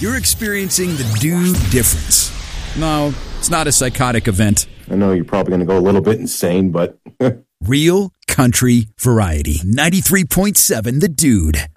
You're experiencing the Dude Difference. No, it's not a psychotic event. I know you're probably going to go a little bit insane, but... Real country variety. 93.7 The Dude.